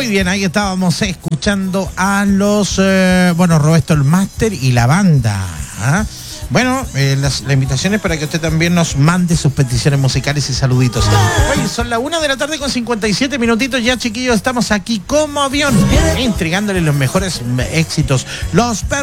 Muy bien, ahí estábamos escuchando a los, Roberto el Máster y la banda. ¿Ah? Bueno, la invitación es para que usted también nos mande sus peticiones musicales y saluditos. Oye, son la 1:00 con 57 minutitos ya, chiquillos. Estamos aquí como avión, entregándole los mejores éxitos. Los